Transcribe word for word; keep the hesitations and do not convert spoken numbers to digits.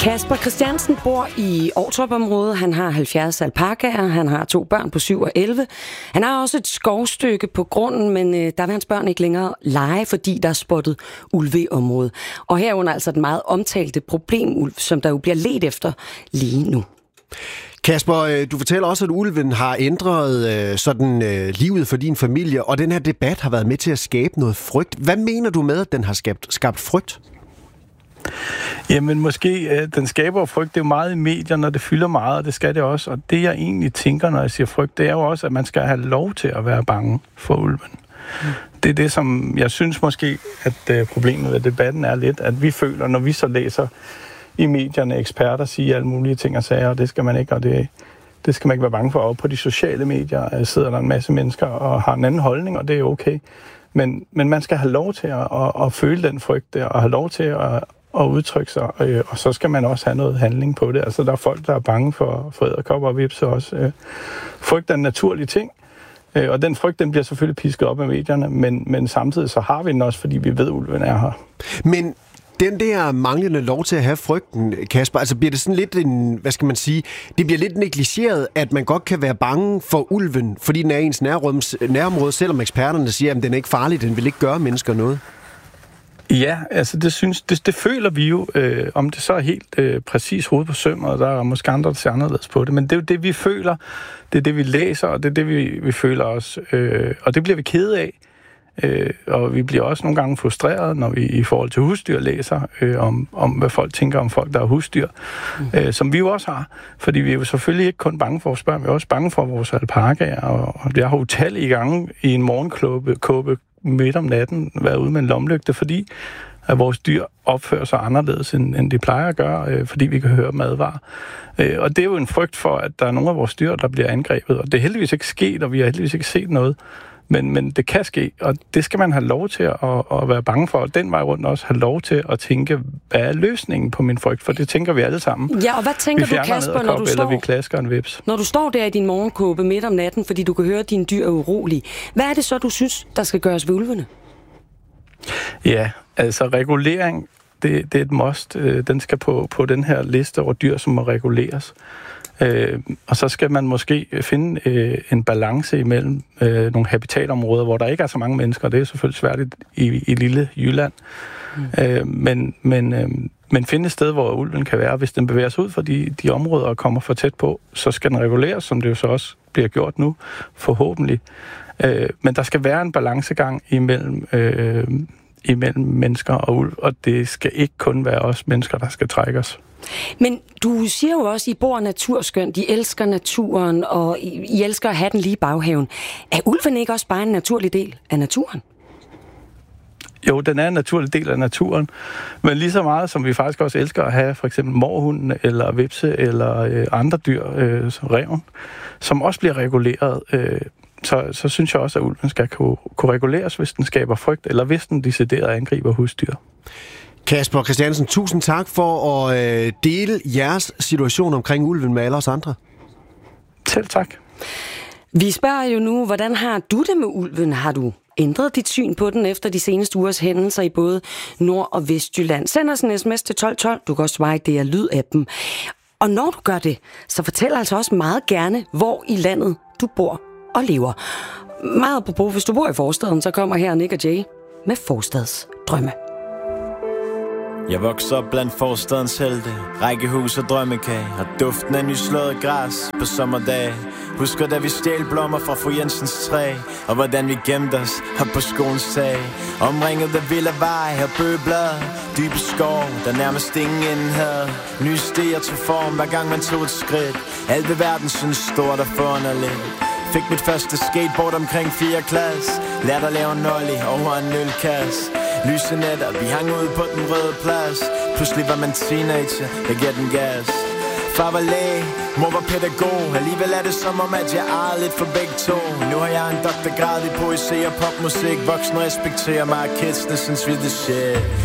Kasper Christiansen bor i Ovtrup-området. Han har halvfjerds alpakaer. Han har to børn på syv og elleve. Han har også et skovstykke på grunden, men øh, der vil hans børn ikke længere lege, fordi der er spottet ulve i området. Og herunder altså den meget omtalte problemulv, som der jo bliver ledt efter lige nu. Kasper, du fortæller også, at ulven har ændret øh, sådan øh, livet for din familie, og den her debat har været med til at skabe noget frygt. Hvad mener du med, at den har skabt, skabt frygt? Jamen måske, den skaber frygt. Det er jo meget i medierne, og det fylder meget, og det skal det også. Og det, jeg egentlig tænker, når jeg siger frygt, det er jo også, at man skal have lov til at være bange for ulven. Mm. Det er det, som jeg synes måske, at problemet ved debatten er lidt, at vi føler, når vi så læser i medierne, eksperter siger alle mulige ting og sager, og det skal man ikke, og det, det skal man ikke være bange for. Og på de sociale medier sidder der en masse mennesker og har en anden holdning, og det er okay. Men, men man skal have lov til at, at, at føle den frygt der, og have lov til at og udtrykke sig, og, og så skal man også have noget handling på det. Altså, der er folk, der er bange for, for edderkopper og hvepse også. Øh, frygt er en naturlig ting, øh, og den frygt, den bliver selvfølgelig pisket op af medierne, men, men samtidig så har vi den også, fordi vi ved, at ulven er her. Men den der manglende lov til at have frygten, Kasper, altså bliver det sådan lidt en, hvad skal man sige, det bliver lidt negligeret, at man godt kan være bange for ulven, fordi den er ens nærområde, selvom eksperterne siger, at den er ikke farlig, den vil ikke gøre mennesker noget. Ja, altså det synes det, det føler vi jo, øh, om det så er helt øh, præcis hoved på søm, og der er måske andre, der ser anderledes på det, men det er jo det, vi føler, det er det, vi læser, og det er det, vi, vi føler også, øh, og det bliver vi kede af, øh, og vi bliver også nogle gange frustreret, når vi i forhold til husdyr læser øh, om, om, hvad folk tænker om folk, der er husdyr, mm. øh, som vi jo også har, fordi vi er jo selvfølgelig ikke kun bange for vores børn, vi er også bange for vores alpakaer, og, og jeg har utallige gange i en morgenkåbe midt om natten været ude med en lommelygte, fordi at vores dyr opfører sig anderledes, end, end de plejer at gøre, øh, fordi vi kan høre dem advare. Øh, og det er jo en frygt for, at der er nogle af vores dyr, der bliver angrebet, og det er heldigvis ikke sket, og vi har heldigvis ikke set noget, men, men det kan ske, og det skal man have lov til at, at være bange for, og den vej rundt også have lov til at tænke, hvad er løsningen på min frygt, for det tænker vi alle sammen. Ja, og hvad tænker du, Kasper, når du står, eller vi klasker en vips. Når du står der i din morgenkåbe midt om natten, fordi du kan høre, at dine dyr er urolige? Hvad er det så, du synes, der skal gøres ved ulvene? Ja, altså regulering, det, det er et must. Den skal på, på den her liste over dyr, som må reguleres. Øh, og så skal man måske finde øh, en balance imellem øh, nogle habitatområder, hvor der ikke er så mange mennesker. Det er selvfølgelig svært i, i lille Jylland. Mm. Øh, men, men, øh, men finde et sted, hvor ulven kan være. Hvis den bevæger sig ud fra de, de områder og kommer for tæt på, så skal den reguleres, som det jo så også bliver gjort nu, forhåbentlig. Øh, men der skal være en balancegang imellem, øh, imellem mennesker og ulv, og det skal ikke kun være os mennesker, der skal trække os. Men du siger jo også, at I bor naturskønt, I elsker naturen, og I, I elsker at have den lige i baghaven. Er ulven ikke også bare en naturlig del af naturen? Jo, den er en naturlig del af naturen, men lige så meget, som vi faktisk også elsker at have for eksempel mårhunden, eller vipse, eller øh, andre dyr, øh, som ræven, som også bliver reguleret, øh, så, så synes jeg også, at ulven skal kunne, kunne reguleres, hvis den skaber frygt, eller hvis den decideret angriber husdyr. Kasper Christiansen, tusind tak for at øh, dele jeres situation omkring ulven med alle os andre. Selv tak. Vi spørger jo nu, hvordan har du det med ulven? Har du ændret dit syn på den efter de seneste ugers hændelser i både Nord- og Vestjylland? Send os en sms til tolv tolv. Du kan også svare, det er lydappen. Og når du gør det, så fortæl altså også meget gerne, hvor i landet du bor og lever. Meget apropos, hvis du bor i forstaden, så kommer her Nick og Jay med Forstadsdrømme. Jeg vokser op blandt forstadens helte, rækkehus og drømmekage, og duften af nyslået græs på sommerdage. Husker da vi stjal blommer fra fru Jensens træ, og hvordan vi gemte os her på skolens tag. Omringet af villavej og bøgeblader, dybe skov, der nærmest ingen ende havde. Nye stier tog form, hver gang man tog et skridt. Alt ved verden synes stort og forunderligt. Fik mit første skateboard omkring fjerde klasse, lærte at lave en ollie over en ølkasse. Lyse nætter, vi hang ud på den røde plads. Pludselig var man teenager, jeg gav den gas. Far var læge, mor var pædagog. Alligevel er det som om, at jeg ejede lidt for begge to. Nu har jeg en doktorgrad i poesi og popmusik. Voksne respekterer mig, kidsene synes vi det shit.